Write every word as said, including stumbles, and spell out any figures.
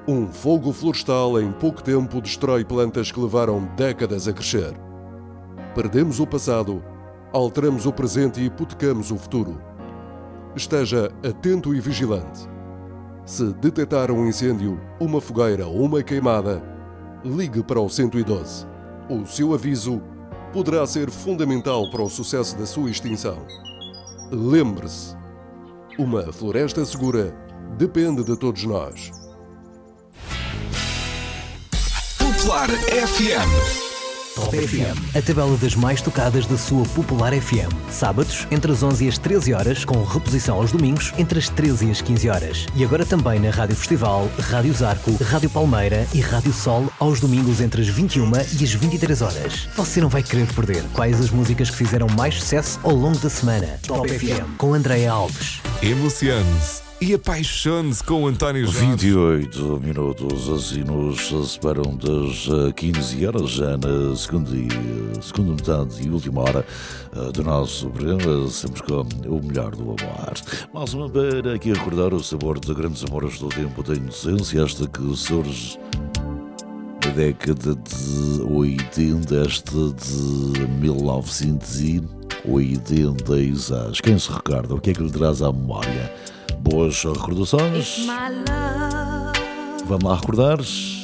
Um fogo florestal em pouco tempo destrói plantas que levaram décadas a crescer. Perdemos o passado, alteramos o presente e hipotecamos o futuro. Esteja atento e vigilante. Se detectar um incêndio, uma fogueira ou uma queimada, ligue para o cento e doze. O seu aviso poderá ser fundamental para o sucesso da sua extinção. Lembre-se, uma floresta segura depende de todos nós. Popular F M. Top F M, a tabela das mais tocadas da sua Popular F M. Sábados, entre as onze e as treze horas, com reposição aos domingos, entre as treze e as quinze horas. E agora também na Rádio Festival, Rádio Zarco, Rádio Palmeira e Rádio Sol, aos domingos entre as vinte e uma e as vinte e três horas. Você não vai querer perder quais as músicas que fizeram mais sucesso ao longo da semana. Top F M, com Andréa Alves. Emocione-se e apaixone-se com António Jorge. vinte e oito minutos, assim nos separam das quinze horas, já na segunda, segunda metade e última hora do nosso programa, sempre com o melhor do amor. Mais uma para aqui recordar o sabor de grandes amores do tempo da inocência, esta que surge da década de oitenta, esta de mil novecentos e oitenta e seis. Quem se recorda? O que é que lhe traz à memória? Boas recordações. Vamos lá recordar.